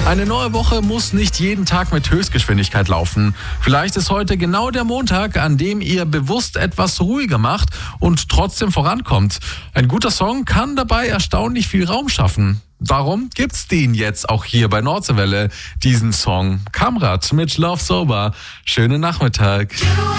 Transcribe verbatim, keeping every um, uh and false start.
Eine neue Woche muss nicht jeden Tag mit Höchstgeschwindigkeit laufen. Vielleicht ist heute genau der Montag, an dem ihr bewusst etwas ruhiger macht und trotzdem vorankommt. Ein guter Song kann dabei erstaunlich viel Raum schaffen. Darum gibt's den jetzt auch hier bei Nordseewelle, diesen Song Kamrat mit Love Sober. Schönen Nachmittag.